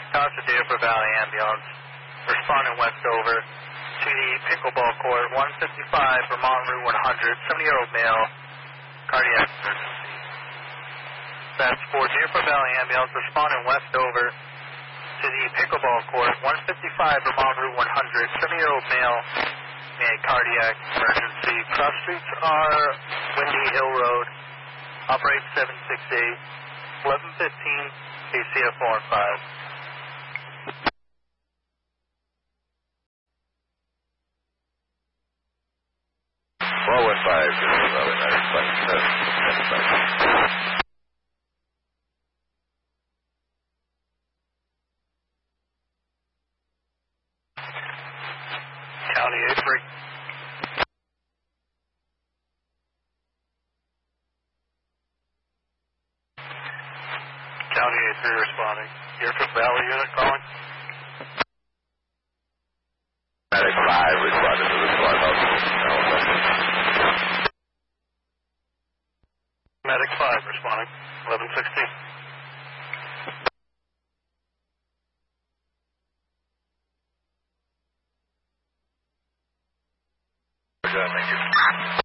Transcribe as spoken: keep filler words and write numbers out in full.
Deerfield Valley Ambulance, responding west over to the pickleball court, one fifty-five Vermont Route one hundred, seventy-year-old male, cardiac emergency. That's for Deerfield Valley Ambulance, responding west over to the pickleball court, one fifty-five Vermont Route one hundred, seventy-year-old male, made cardiac emergency. Cross streets are Windy Hill Road, operate seven six eight, eleven fifteen, A C F four and five. four one five, Deerfield Valley, medic flight seven six eight. County eight three. County eight three responding. Deerfield Valley unit calling. Medic five responding to the squad house. Medic five responding. eleven sixteen. Thank you.